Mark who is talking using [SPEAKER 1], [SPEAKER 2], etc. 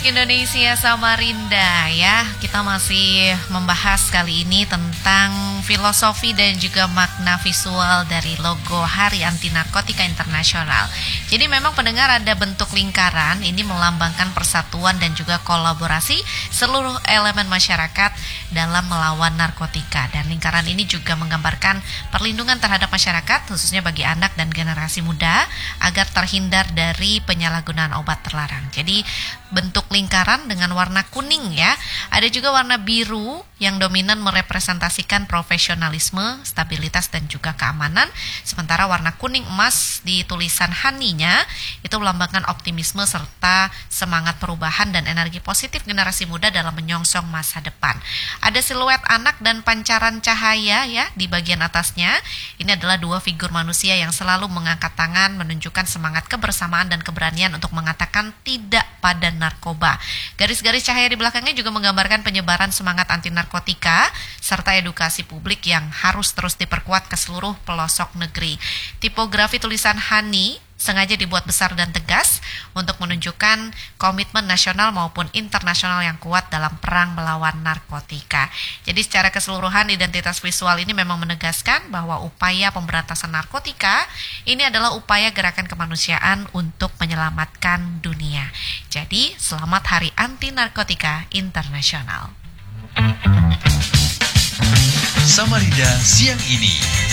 [SPEAKER 1] Indonesia Samarinda ya. Kita masih membahas kali ini tentang filosofi dan juga makna visual dari logo Hari Anti Narkotika Internasional. Jadi memang pendengar, ada bentuk lingkaran, ini melambangkan persatuan dan juga kolaborasi seluruh elemen masyarakat dalam melawan narkotika. Dan lingkaran ini juga menggambarkan perlindungan terhadap masyarakat, khususnya bagi anak dan generasi muda, agar terhindar dari penyalahgunaan obat terlarang. Jadi bentuk lingkaran dengan warna kuning ya. Ada juga warna biru yang dominan merepresentasikan profesionalisme, stabilitas dan juga keamanan. Sementara warna kuning emas di tulisan Hani-nya itu melambangkan optimisme serta semangat perubahan dan energi positif generasi muda dalam menyongsong masa depan. Ada siluet anak dan pancaran cahaya ya di bagian atasnya. Ini adalah dua figur manusia yang selalu mengangkat tangan menunjukkan semangat kebersamaan dan keberanian untuk mengatakan tidak pada narkoba. Garis-garis cahaya di belakangnya juga menggambarkan penyebaran semangat anti narkotika serta edukasi publik yang harus terus diperkuat ke seluruh pelosok negeri. Tipografi tulisan Hani sengaja dibuat besar dan tegas untuk menunjukkan komitmen nasional maupun internasional yang kuat dalam perang melawan narkotika. Jadi secara keseluruhan identitas visual ini memang menegaskan bahwa upaya pemberantasan narkotika ini adalah upaya gerakan kemanusiaan untuk menyelamatkan dunia. Jadi selamat Hari Anti Narkotika Internasional.
[SPEAKER 2] Samarinda siang ini.